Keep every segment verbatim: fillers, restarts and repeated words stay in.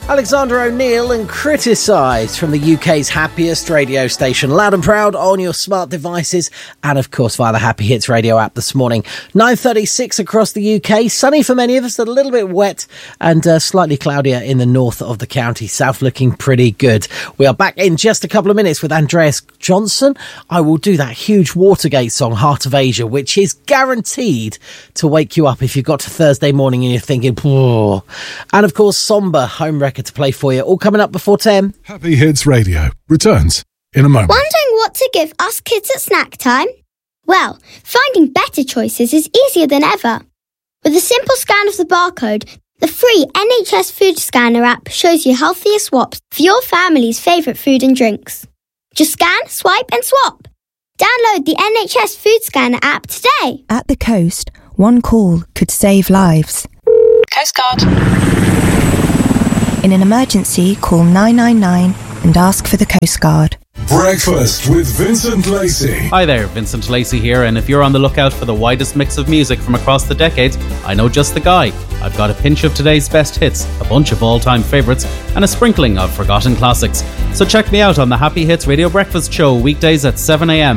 Alexander O'Neill and Criticise from the U K's happiest radio station, loud and proud on your smart devices and of course via the Happy Hits radio app this morning. nine thirty-six across the U K, sunny for many of us, a little bit wet and uh, slightly cloudier in the north of the county, south looking pretty good. We are back in just a couple of minutes with Andreas Johnson. I will do that huge Watergate song, Heart of Asia, which is guaranteed to wake you up if you've got to Thursday morning and you're thinking, oh. And of course, Somber, home record to play for you, all coming up before ten. Happy Hits Radio returns in a moment. Wondering what to give us kids at snack time? Well, finding better choices is easier than ever. With a simple scan of the barcode, the free N H S Food Scanner app shows you healthier swaps for your family's favourite food and drinks. Just scan, swipe and swap. Download the N H S Food Scanner app today. At the coast, one call could save lives. Coast Guard. In an emergency, call nine nine nine and ask for the Coast Guard. Breakfast with Vincent Lacey. Hi there, Vincent Lacey here, and if you're on the lookout for the widest mix of music from across the decades, I know just the guy. I've got a pinch of today's best hits, a bunch of all-time favourites, and a sprinkling of forgotten classics. So check me out on the Happy Hits Radio Breakfast Show, weekdays at seven a.m.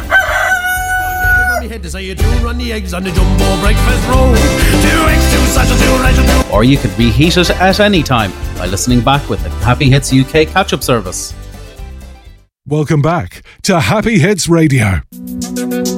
Or you could reheat it at any time by listening back with the Happy Hits U K catch-up service. Welcome back to Happy Hits Radio.